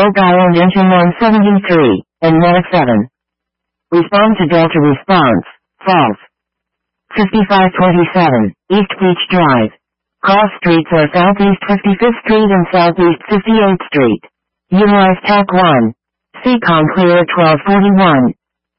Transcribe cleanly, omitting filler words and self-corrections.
Oak Island engine 173, and Meta 7. Respond to Delta response, false. 5527, East Beach Drive. Cross streets are Southeast 55th Street and Southeast 58th Street. Utilize TAC 1. Seacon clear at 1241.